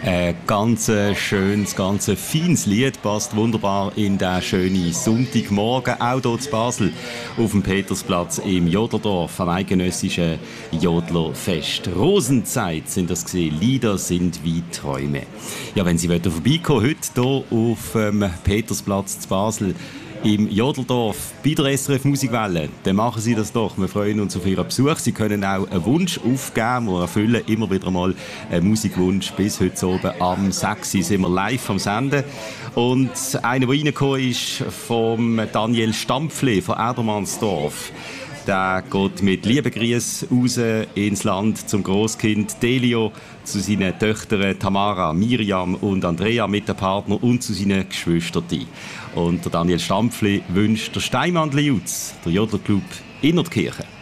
Ein ganz schönes, ganz feines Lied, passt wunderbar in den schönen Sonntagmorgen, auch hier zu Basel, auf dem Petersplatz im Jodlerdorf, am eidgenössischen Jodlerfest. Rosenzeit sind das gesehen, Lieder sind wie Träume. Ja, wenn Sie vorbeikommen heute hier auf dem Petersplatz zu Basel, im Jodlerdorf bei der SRF Musikwelle, dann machen Sie das doch. Wir freuen uns auf Ihren Besuch. Sie können auch einen Wunsch aufgeben oder erfüllen immer wieder mal einen Musikwunsch. Bis heute oben am 6 Uhr sind wir live am Senden. Und einer, der reingekommen ist, vom Daniel Stampfli von Erdermannsdorf. Der geht mit lieben Grüßen raus ins Land zum Grosskind Delio, zu seinen Töchtern Tamara, Miriam und Andrea mit dem Partner und zu seinen Geschwistern. Und der Daniel Stampfli wünscht der Steinmannli-Jutz, der Jodlerclub Innertkirchen.